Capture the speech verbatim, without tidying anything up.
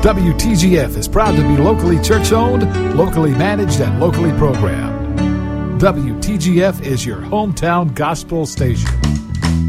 W T G F is proud to be locally church-owned, locally managed, and locally programmed. W T G F is your hometown gospel station.